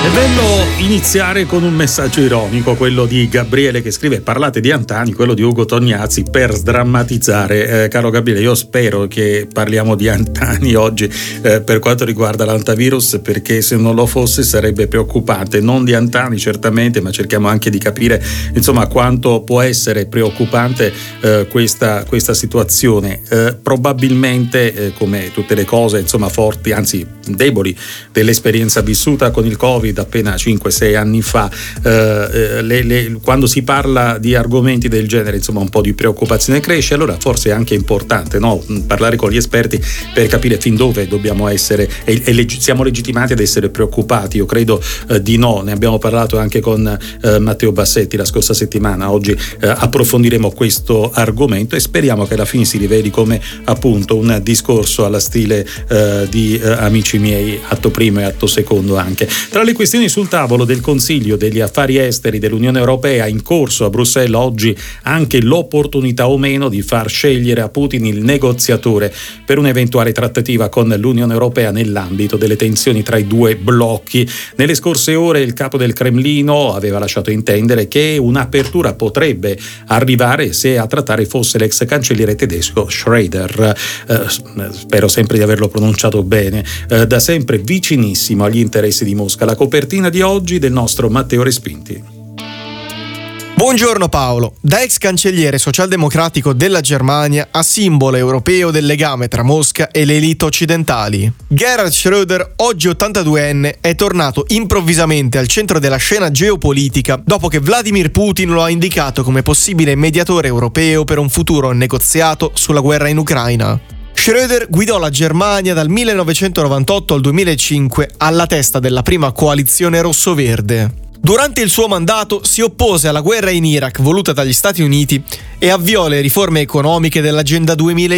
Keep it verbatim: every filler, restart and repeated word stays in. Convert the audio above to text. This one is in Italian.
È bello iniziare con un messaggio ironico, quello di Gabriele che scrive: parlate di Antani, quello di Ugo Tognazzi, per sdrammatizzare. Eh, caro Gabriele, io spero che parliamo di Antani oggi eh, per quanto riguarda l'antivirus, perché se non lo fosse sarebbe preoccupante. Non di Antani certamente, ma cerchiamo anche di capire insomma quanto può essere preoccupante eh, questa, questa situazione. Eh, probabilmente eh, come tutte le cose insomma forti, anzi deboli, dell'esperienza vissuta con il Covid appena cinque sei anni fa, eh, le, le, quando si parla di argomenti del genere insomma un po' di preoccupazione cresce. Allora forse è anche importante, no, parlare con gli esperti per capire fin dove dobbiamo essere e, e leg- siamo legittimati ad essere preoccupati. Io credo eh, di no, ne abbiamo parlato anche con eh, Matteo Bassetti la scorsa settimana. Oggi eh, approfondiremo questo argomento e speriamo che alla fine si riveli come appunto un discorso alla stile eh, di eh, Amici miei, atto primo e atto secondo anche. Tra le questioni sul tavolo del Consiglio degli Affari Esteri dell'Unione Europea in corso a Bruxelles oggi anche l'opportunità o meno di far scegliere a Putin il negoziatore per un'eventuale trattativa con l'Unione Europea nell'ambito delle tensioni tra i due blocchi. Nelle scorse ore il capo del Cremlino aveva lasciato intendere che un'apertura potrebbe arrivare se a trattare fosse l'ex cancelliere tedesco Schröder, eh, spero sempre di averlo pronunciato bene, eh, da sempre vicinissimo agli interessi di Mosca. La copertina di oggi del nostro Matteo Respinti. Buongiorno Paolo. Da ex cancelliere socialdemocratico della Germania a simbolo europeo del legame tra Mosca e le elite occidentali, Gerhard Schröder, oggi ottantaduenne, è tornato improvvisamente al centro della scena geopolitica dopo che Vladimir Putin lo ha indicato come possibile mediatore europeo per un futuro negoziato sulla guerra in Ucraina. Schröder guidò la Germania dal millenovecentonovantotto al duemilacinque alla testa della prima coalizione rosso-verde. Durante il suo mandato si oppose alla guerra in Iraq voluta dagli Stati Uniti e avviò le riforme economiche dell'Agenda duemila